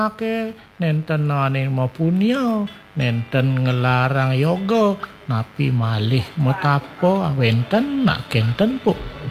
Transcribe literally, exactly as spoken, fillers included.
Ake nenten ane mapunya nenten ngelarang yoga napi malih metapo wenten nak kenten pu